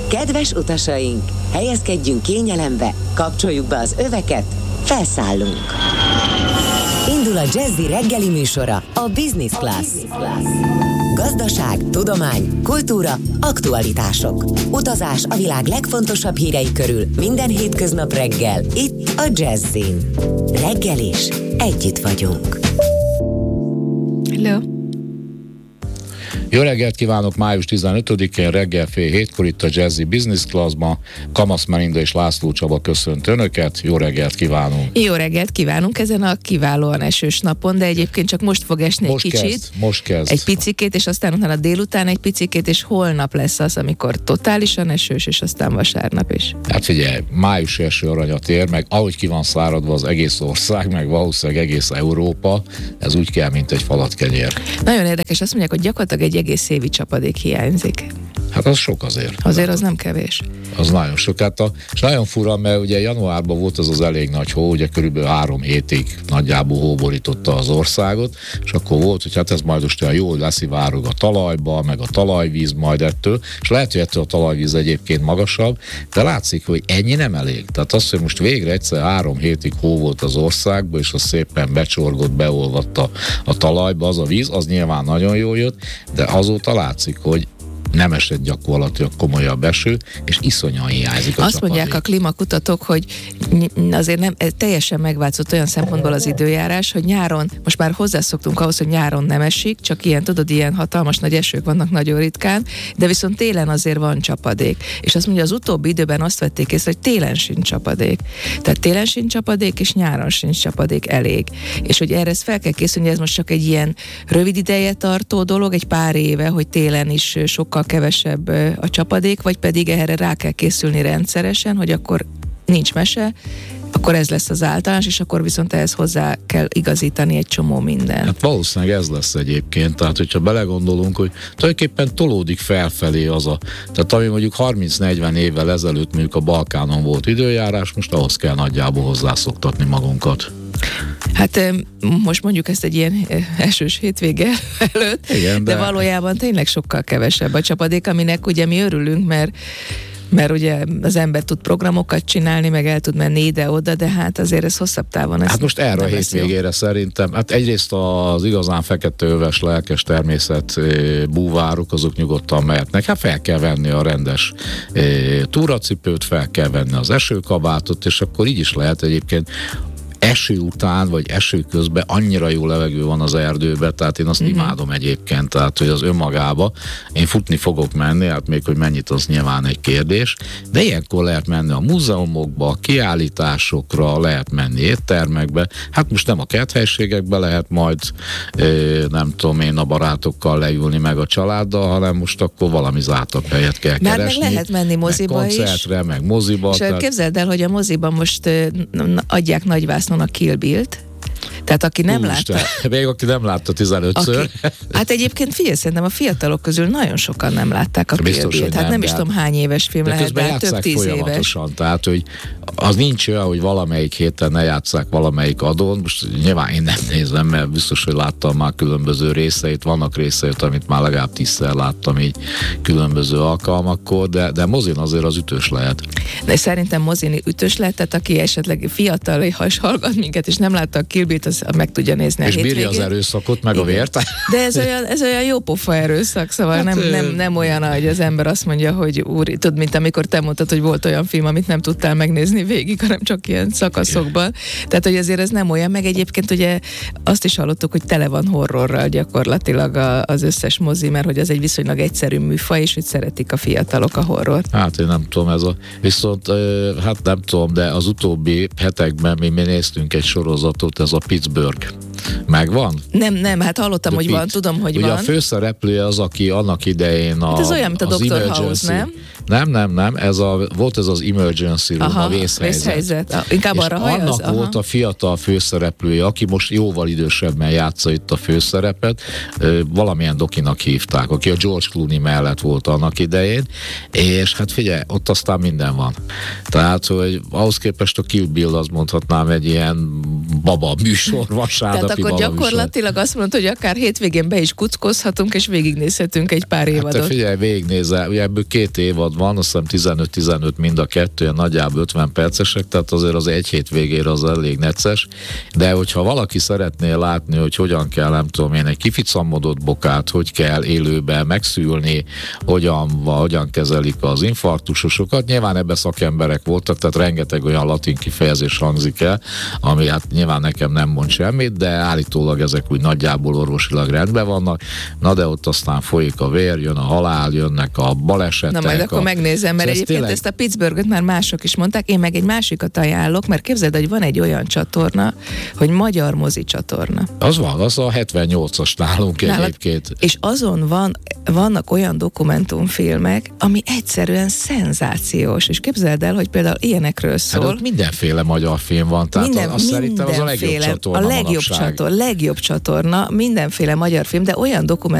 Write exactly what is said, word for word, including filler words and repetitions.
Kedves utasaink, helyezkedjünk kényelembe, kapcsoljuk be az öveket, felszállunk. Indul a Jazzy reggeli műsora, a Business Class. Gazdaság, tudomány, kultúra, aktualitások. Utazás a világ legfontosabb hírei körül minden hétköznap reggel, itt a Jazzyn. Reggel is együtt vagyunk. Hello. Jó reggelt kívánok, május tizenötödikén reggel fél hétkor itt a Jazzy Business Classban. Kamasz Melinda és László Csaba köszönt Önöket. Jó reggelt kívánunk. Jó reggelt kívánunk ezen a kiválóan esős napon, de egyébként csak most fog esni most egy kicsit. Kezd, most kezd. Egy picikét, és aztán utána délután egy picikét, és holnap lesz az, amikor totálisan esős, és aztán vasárnap is. Hát figyelj, május eső aranyat ér, meg ahogy ki van száradva az egész ország, meg valószínűleg egész Európa, ez úgy kell, mint egy falatkenyér. Nagyon érdekes, azt mondják, hogy gyakorlatilag egy egész évi csapadék hiányzik. Hát az sok azért. Azért az nem kevés. Az nagyon sok. Hát a, és nagyon fura, mert ugye januárban volt az az elég nagy hó, ugye körülbelül három hétig nagyjából hó borította az országot, és akkor volt, hogy hát ez majd most olyan jól leszivárog a talajba, meg a talajvíz majd ettől, és lehet, hogy ettől a talajvíz egyébként magasabb, de látszik, hogy ennyi nem elég. Tehát az, hogy most végre egyszer három hétig hó volt az országban, és az szépen becsorgott, beolvadt a, a talajba az a víz, az nyilván nagyon jól jött, de azóta látszik, hogy nem esett gyakorlatilag komolyabb eső, és iszonyan hiányzik a Azt csapadék. mondják a klímakutatók, hogy azért nem, teljesen megváltozott olyan szempontból az időjárás, hogy nyáron, most már hozzászoktunk ahhoz, hogy nyáron nem esik, csak ilyen, tudod, ilyen hatalmas nagy esők vannak nagyon ritkán, de viszont télen azért van csapadék. És azt mondja, az utóbbi időben azt vették észre, hogy télen sincs csapadék. Tehát télen sincs csapadék, és nyáron sincs csapadék elég. És hogy erre fel kell készülni, ez most csak egy ilyen rövid ideje tartó dolog, egy pár éve, hogy télen is sokkal kevesebb a csapadék, vagy pedig erre rá kell készülni rendszeresen, hogy akkor nincs mese, akkor ez lesz az általános, és akkor viszont ehhez hozzá kell igazítani egy csomó mindent. Hát valószínűleg ez lesz egyébként, tehát hogyha belegondolunk, hogy tulajdonképpen tolódik felfelé az a, tehát ami mondjuk harminc-negyven évvel ezelőtt mondjuk a Balkánon volt időjárás, most ahhoz kell nagyjából hozzászoktatni magunkat. Hát most mondjuk ezt egy ilyen esős hétvége előtt, igen, de... de valójában tényleg sokkal kevesebb a csapadék, aminek ugye mi örülünk, mert mert ugye az ember tud programokat csinálni, meg el tud menni ide-oda, de hát azért ez hosszabb távon. Hát most erre a hétvégére szerintem, hát egyrészt az igazán feketeöves lelkes természet búvárok, azok nyugodtan mehetnek. Hát fel kell venni a rendes túracipőt, fel kell venni az esőkabátot, és akkor így is lehet egyébként eső után, vagy eső közben annyira jó levegő van az erdőben, tehát én azt mm-hmm. imádom egyébként, tehát hogy az önmagába. Én futni fogok menni, hát még hogy mennyit, az nyilván egy kérdés, de ilyenkor lehet menni a múzeumokba, a kiállításokra, lehet menni éttermekbe, hát most nem a kerthelységekbe lehet majd nem tudom én a barátokkal leülni meg a családdal, hanem most akkor valami zártabb helyet kell már keresni. Meg lehet menni moziba meg koncertre, is. meg moziba. És tehát... képzeld el, hogy a moziban most adják nagyvásznon a Kill Bill-t. Tehát aki nem Úristen, látta... még aki nem látta tizenötször. Aki, hát egyébként figyelj, szerintem a fiatalok közül nagyon sokan nem látták a Kill Bill-t. Hát nem, nem is tudom hány éves film de lehet, de több tíz éves. Tehát, hogy az nincs olyan, hogy valamelyik héten ne játsszák valamelyik adón. Most nyilván én nem nézem, mert biztos, hogy láttam már különböző részeit. Vannak részeit, amit már legalább tízszer láttam így különböző alkalmakkor, de, de mozin azért az ütős lehet. De szerintem mozin ütős lehet, tehát aki esetleg fiatal, és hallgat minket, és nem látta a Kill Bill-t, az meg tudja nézni és a hétvégén. És bírja az erőszakot, meg igen. a vért. De ez olyan, ez olyan jó pofa erőszak, szóval hát nem, nem, nem olyan, hogy az ember azt mondja, hogy úr, tudod, mint amikor te mondtad, hogy volt olyan film, amit nem tudtál megnézni végig, hanem csak ilyen szakaszokban. Tehát, hogy azért ez nem olyan, meg egyébként ugye azt is hallottuk, hogy tele van horrorral gyakorlatilag a, az összes mozi, mert hogy az egy viszonylag egyszerű műfaj, és hogy szeretik a fiatalok a horrort. Hát én nem tudom, ez a... Viszont, hát nem tudom, de az utóbbi hetekben mi, mi néztünk egy sorozatot, ez a Pittsburgh. Megvan? Nem, nem, hát hallottam, The hogy Pit. van, tudom, hogy ugye van. a főszereplője az, aki annak idején a... Hát ez olyan, mint a doktor House, nem? Nem, nem, nem, ez a, volt ez az Emergency Room, aha, a vészhelyzet. vészhelyzet. Ah, inkább és arra hajaz? annak aha. volt a fiatal főszereplője, aki most jóval idősebben játsza itt a főszerepet, valamilyen dokinak hívták, aki a George Clooney mellett volt annak idején, és hát figyelj, ott aztán minden van. Tehát, hogy ahhoz képest a Kill Bill, az mondhatnám egy ilyen baba műsor vasárnap Tehát akkor gyakorlatilag azt mondod, hogy akár hétvégén be is kuckozhatunk, és végignézhetünk egy pár évadot. Hát te figyelj, végignézel, ugye ebből két évad van, azt hiszem tizenöt-tizenöt mind a kettő, nagyjából ötven percesek, tehát azért az egy hét végére az elég necces, de hogyha valaki szeretné látni, hogy hogyan kell, nem tudom én, egy kificamodott bokát, hogy kell élőben megszülni, hogyan, hogyan kezelik az infarktusosokat, nyilván ebbe szakemberek voltak, tehát rengeteg olyan latin kifejezés hangzik el, ami hát nyilván nekem nem mond semmit, de állítólag ezek úgy nagyjából orvosilag rendben vannak, na de ott aztán folyik a vér, jön a halál, jönnek a balesetek. Na majd akkor a... megnézem, mert egyébként tényleg... ezt a Pittsburghet már mások is mondták, én meg egy másikat ajánlok, mert képzeld, hogy van egy olyan csatorna, hogy Magyar Mozi csatorna. Az van, az a hetvennyolcas nálunk Nálad, egyébként. És azon van, vannak olyan dokumentumfilmek, ami egyszerűen szenzációs, és képzeld el, hogy például ilyenekről szól. Hát ott mindenféle magyar film van, tehát Minden, azt szerintem az a legjobb csatorna. A legjobb csatorna, legjobb csatorna, mindenféle magyar film, de olyan dokumentumfilmek,